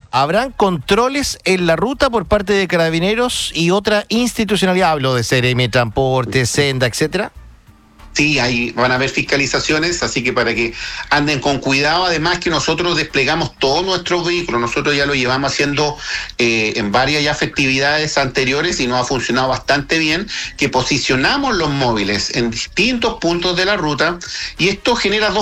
¿Habrán controles en la ruta por parte de Carabineros y otra institucionalidad? Hablo de CRM, Transporte, Senda, etcétera. Sí, ahí van a haber fiscalizaciones, así que para que anden con cuidado, además que nosotros desplegamos todos nuestros vehículos, nosotros ya lo llevamos haciendo en varias ya festividades anteriores y nos ha funcionado bastante bien, que posicionamos los móviles en distintos puntos de la ruta y esto genera dos